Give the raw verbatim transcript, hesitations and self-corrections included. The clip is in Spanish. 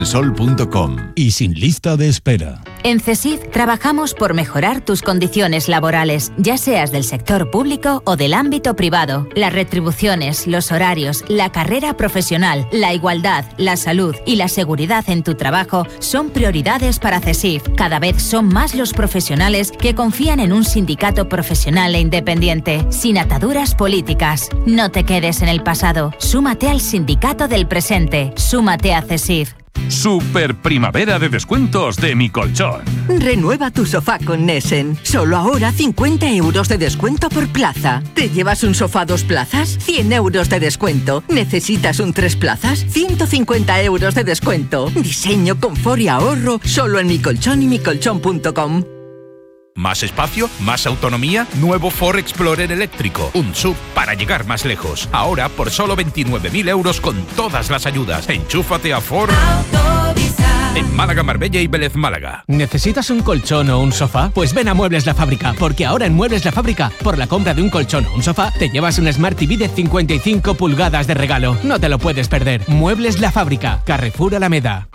sol punto com y sin lista de espera. En CESIF trabajamos por mejorar tus condiciones laborales, ya seas del sector público o del ámbito privado. Las retribuciones, los horarios, la carrera profesional, la igualdad, la salud y la seguridad en tu trabajo son prioridades para CESIF. Cada vez son más los profesionales que confían en un sindicato profesional e independiente, sin ataduras políticas. No te quedes en el pasado. Súmate al sindicato del presente. Súmate a CESIF. Super primavera de descuentos de Mi Colchón. Renueva tu sofá con Nessen. Solo ahora cincuenta euros de descuento por plaza. ¿Te llevas un sofá dos plazas? cien euros de descuento. ¿Necesitas un tres plazas? ciento cincuenta euros de descuento. Diseño, confort y ahorro solo en Mi Colchón y mi colchón punto com. ¿Más espacio? ¿Más autonomía? Nuevo Ford Explorer eléctrico. Un S U V para llegar más lejos. Ahora por solo veintinueve mil euros con todas las ayudas. Enchúfate a Ford en Málaga, Marbella y Vélez Málaga. ¿Necesitas un colchón o un sofá? Pues ven a Muebles La Fábrica, porque ahora en Muebles La Fábrica, por la compra de un colchón o un sofá, te llevas un Smart T V de cincuenta y cinco pulgadas de regalo. No te lo puedes perder. Muebles La Fábrica, Carrefour Alameda.